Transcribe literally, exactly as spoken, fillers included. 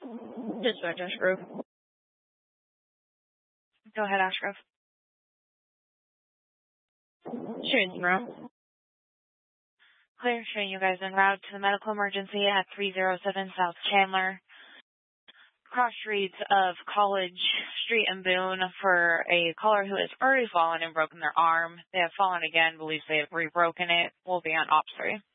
Dispatch Ashgrove. Go ahead, Ashgrove. Shooting route. Clear, showing you guys en route to the medical emergency at three oh seven South Chandler. Cross streets of College Street and Boone for a caller who has already fallen and broken their arm. They have fallen again, believes they have re-broken it. Will be on Ops three.